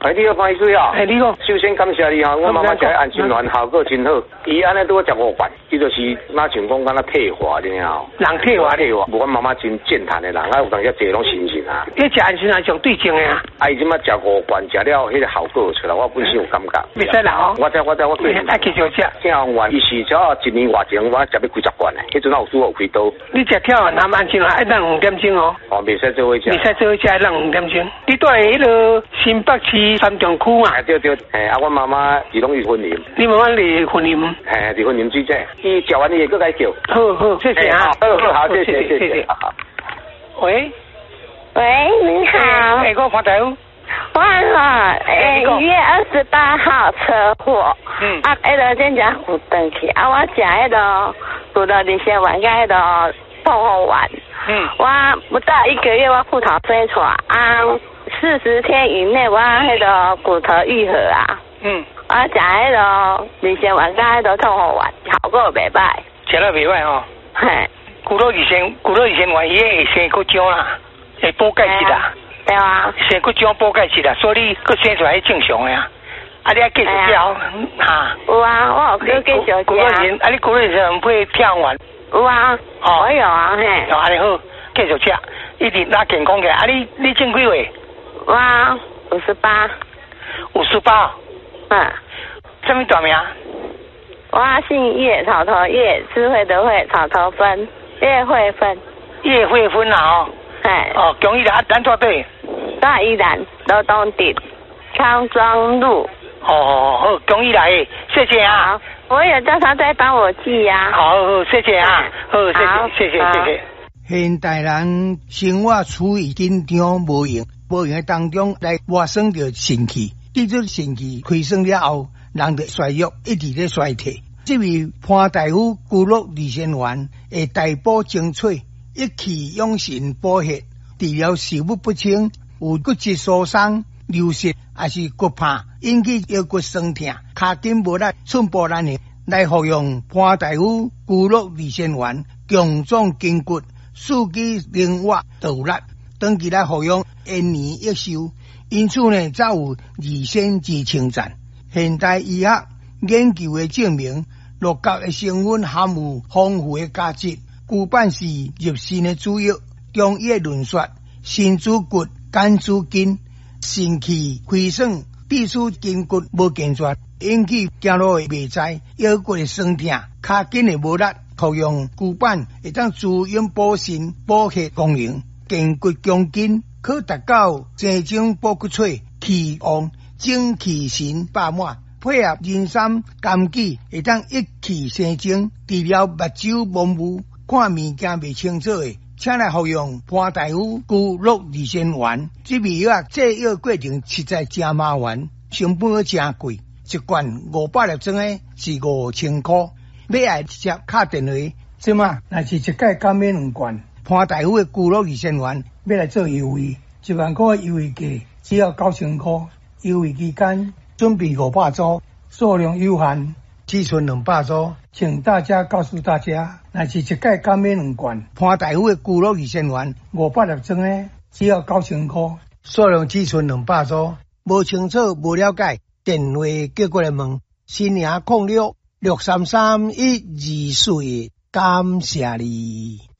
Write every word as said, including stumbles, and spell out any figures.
哎，你好，潘医师啊！ 哎，你好。 首先感谢你哈，我妈妈食安心丸效果真好，伊安尼拄食五罐，伊就是哪像讲敢若退化你晓？ 人退化退化，我妈妈真健谈的人，啊有当时坐拢新鲜啊。 你食安心丸上对症的啊？ 啊，伊即马食五罐，食了迄个效果出来，我本身有感觉。 袂使啦哦。 我知我知我对。 爱继续食。 跳丸伊是早一年外前我食要几十罐的，迄阵有拄有开刀。 你食跳丸含安心丸爱让五点钟哦。 哦，袂使做伙食。 袂使做伙食，爱让五点钟。你住迄个新北市三重区嘛？ 对对，嘿，啊，我妈妈是拢是婚姻。 你妈妈离婚姻？ 嘿，离婚姻水者，伊食完你也搁该叫。 好好，谢谢啊。 好好好，谢谢谢谢。 喂喂，你好。 哎，我潘大夫。 我哈，诶，一月二十八号车祸。嗯。啊，迄个真正骨断去，啊，我食迄个骨头里先丸，甲迄个痛风丸。嗯。我不到一个月，我骨头生出来啊。四十天以内，我迄个骨头愈合啊。嗯。我食迄个李仙丸甲迄个痛风丸，效果袂歹。 食了袂歹吼。嘿。骨头李仙骨头李仙丸，伊会生骨浆啦，会补钙质啦。 对啊。 生骨浆补钙质啦，所以你佫生出来是正常的啊。啊，你爱继续食哈。 有啊，我有搁继续食。 骨头李仙，啊，你骨头李仙配跳丸。 有啊。哦。我有啊，嘿。 哦，安尼好，继续食，一直拉健康起来。啊，你你种几月？ 我五十八， 五十八， 嗯， 什么大名？ 我姓叶，草头叶，智慧的慧，草头分，叶慧分， 叶慧分啦哦， 哎， 哦，恭喜啦，咱做对， 大宜兰罗东町康庄路， 哦好，恭喜啦，谢谢啊， 我有叫他再帮我寄呀， 好好，谢谢啊，好，谢谢，谢谢，谢谢。 现代人生活处于紧张无用。无用的当中来活生着肾气，这种肾气亏损了后，人就衰弱，一直咧衰退。这位潘大夫骨肉二仙丸会大补精粹，一气养神补血，治疗食物不清、有骨质疏松、流失，还是骨怕引起腰骨酸痛、脚筋无力、寸步难行，来服用潘大夫骨肉二仙丸，强壮筋骨，四肢灵活度力。长期来服用，延年益寿，因此呢，才有二仙之称赞。现代医学研究的证明，鹿角的成分含有丰富的价值，骨板是入肾的主药，中医的论说，肾主骨，肝主筋，肾气亏损，致使筋骨无健全，引起走路的袂在，腰骨的酸痛，脚筋的无力。服用骨板会当滋养补肾、补血功能。健骨强筋，可达到生精补骨髓、气旺精气神饱满，配合人参、枸杞，会当一气生精，治疗目睭模糊、看物件袂清楚的，请来服用潘大夫骨肉二仙丸。这味药制药过程实在真麻烦，成本真贵，一罐五百粒装的是五千块。买来直接打电话，即嘛若是一届减免两罐。潘大夫的骨肉二仙丸要来做优惠，一万块优惠价只要九千块，优惠期间准备五百组，数量有限，只剩两百组，请大家告诉大家，若是一届减免两罐，潘大夫的骨肉二仙丸五百粒装的只要九千块，数量只剩两百组，无清楚无了解，电话叫过来问，新营空六六三三一二四，感谢你。